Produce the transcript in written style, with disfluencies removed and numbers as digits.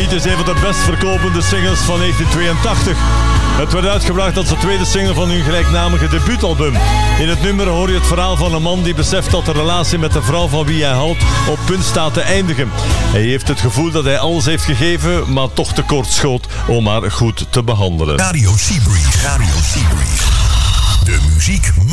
lied is een van de best verkopende singles van 1982. Het werd uitgebracht als de tweede single van hun gelijknamige debuutalbum. In het nummer hoor je het verhaal van een man die beseft dat de relatie met de vrouw van wie hij houdt op punt staat te eindigen. Hij heeft het gevoel dat hij alles heeft gegeven, maar toch tekort schoot om haar goed te behandelen. Radio Seabreeze. Radio Seabreeze. De muziek